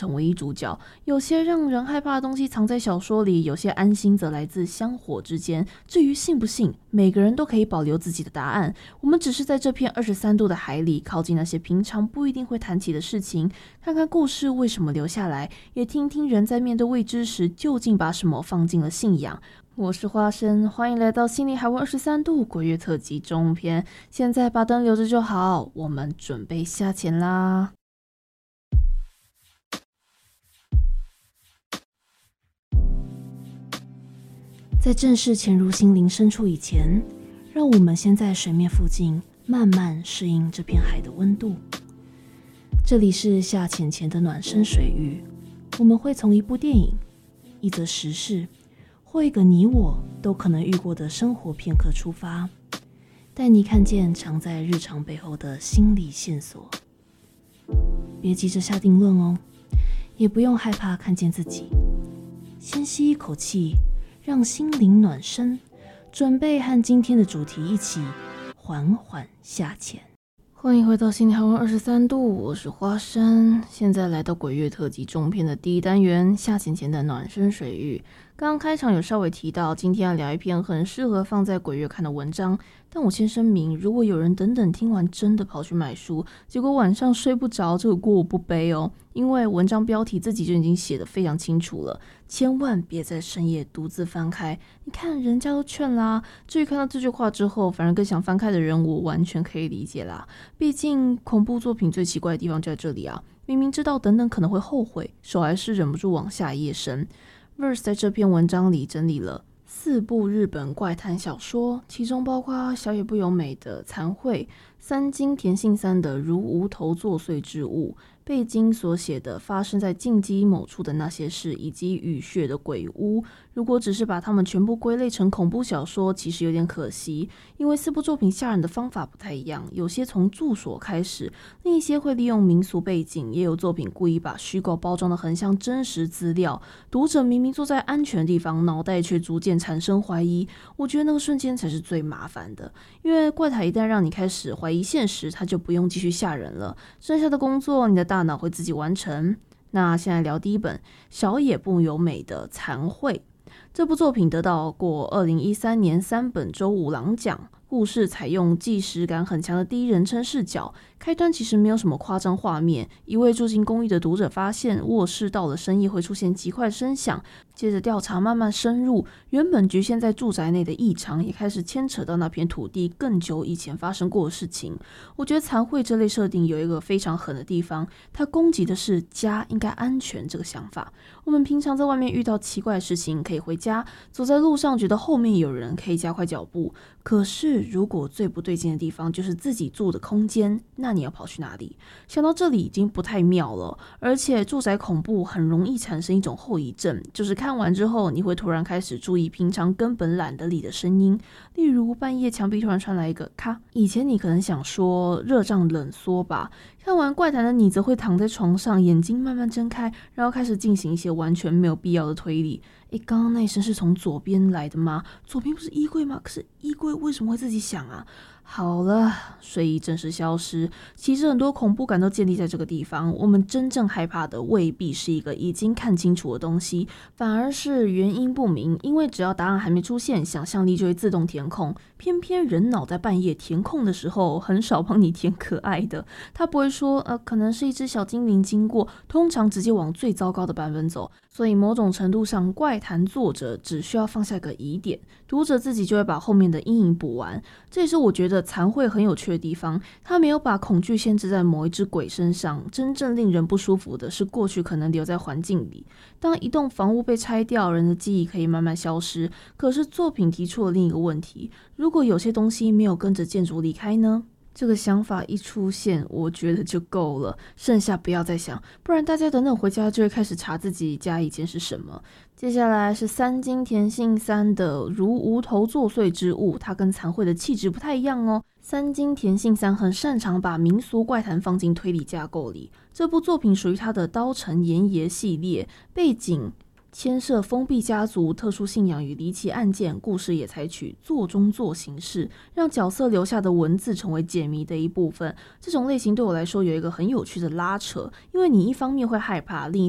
成唯一主角。有些让人害怕的东西藏在小说里，有些安心则来自香火之间。至于信不信，每个人都可以保留自己的答案。我们只是在这片23度的海里，靠近那些平常不一定会谈起的事情，看看故事为什么留下来，也听听人在面对未知时究竟把什么放进了信仰。我是花生，欢迎来到心理海温23度鬼月特辑中篇。现在把灯留着就好，我们准备下潜啦。在正式潜入心灵深处以前，让我们先在水面附近慢慢适应这片海的温度。这里是下潜前的暖身水域，我们会从一部电影、一则时事或一个你我都可能遇过的生活片刻出发，带你看见藏在日常背后的心理线索。别急着下定论哦，也不用害怕看见自己。先吸一口气，让心灵暖身，准备和今天的主题一起缓缓下潜。欢迎回到心理海温23度，我是花生。现在来到鬼月特辑中篇的第一单元，下潜前的暖身水域。刚刚开场有稍微提到，今天要聊一篇很适合放在鬼月看的文章，但我先声明，如果有人等听完真的跑去买书，结果晚上睡不着，这个锅我不背哦，因为文章标题自己就已经写得非常清楚了，千万别在深夜独自翻开。你看人家都劝啦，至于看到这句话之后反而更想翻开的人，我完全可以理解啦。毕竟恐怖作品最奇怪的地方就在这里啊，明明知道等可能会后悔，手还是忍不住往下一页伸。Verse 在这篇文章里整理了4部日本怪谈小说，其中包括小野不由美的《残秽》，三津田信三的《如无头作祟之物》，贝金所写的发生在进击某处的那些事，以及雨雪的鬼屋。如果只是把它们全部归类成恐怖小说，其实有点可惜，因为4部作品吓人的方法不太一样，有些从住所开始，另一些会利用民俗背景，也有作品故意把虚构包装得很像真实资料，读者明明坐在安全的地方，脑袋却逐渐产生怀疑。我觉得那个瞬间才是最麻烦的，因为怪谈一旦让你开始怀疑现实，它就不用继续吓人了，剩下的工作你的大脑会自己完成。那现在聊第一本小野不由美的《残秽》。这部作品得到过2013年3本周五郎奖，故事采用纪实感很强的第一人称视角，开端其实没有什么夸张画面。一位住进公寓的读者发现卧室到了深夜会出现极快声响，接着调查慢慢深入，原本局限在住宅内的异常也开始牵扯到那片土地更久以前发生过的事情。我觉得残秽这类设定有一个非常狠的地方，它攻击的是家应该安全这个想法。我们平常在外面遇到奇怪的事情可以回家，走在路上觉得后面有人可以加快脚步，可是如果最不对劲的地方就是自己住的空间，那你要跑去哪里？想到这里已经不太妙了，而且住宅恐怖很容易产生一种后遗症，就是看完之后你会突然开始注意平常根本懒得理的声音，例如半夜墙壁突然传来一个咔，以前你可能想说热胀冷缩吧，看完怪谈的你则会躺在床上，眼睛慢慢睁开，然后开始进行一些完全没有必要的推理。刚刚那一声是从左边来的吗？左边不是衣柜吗？可是衣柜为什么会自己响啊？好了，睡意正式消失。其实很多恐怖感都建立在这个地方，我们真正害怕的未必是一个已经看清楚的东西，反而是原因不明，因为只要答案还没出现，想象力就会自动填空。偏偏人脑在半夜填空的时候很少帮你填可爱的，他不会说可能是一只小精灵经过，通常直接往最糟糕的版本走。所以某种程度上，怪谈作者只需要放下个疑点，读者自己就会把后面的阴影补完。这也是我觉得残秽很有趣的地方，他没有把恐惧限制在某一只鬼身上，真正令人不舒服的是过去可能留在环境里。当一栋房屋被拆掉，人的记忆可以慢慢消失，可是作品提出了另一个问题，如果有些东西没有跟着建筑离开呢？这个想法一出现，我觉得就够了，剩下不要再想，不然大家等回家就会开始查自己家以前是什么。接下来是三津田信三的如无头作祟之物，它跟残秽的气质不太一样哦。三津田信三很擅长把民俗怪谈放进推理架构里，这部作品属于他的刀城岩爷系列，背景牵涉封闭家族、特殊信仰与离奇案件，故事也采取做中做形式，让角色留下的文字成为解谜的一部分。这种类型对我来说有一个很有趣的拉扯，因为你一方面会害怕，另一